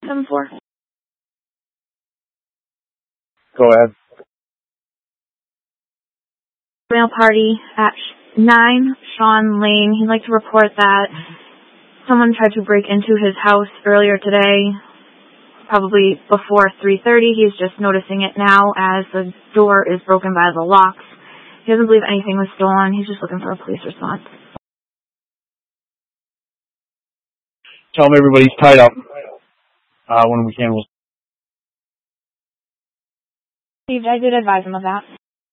974. Go ahead. Mail party at 9 Sean Lane. He'd like to report that someone tried to break into his house earlier today, probably before 3:30. He's just noticing it now as the door is broken by the locks. He doesn't believe anything was stolen. He's just looking for a police response. Tell him everybody's tied up. When we can, we'll... Steve, I did advise him of that.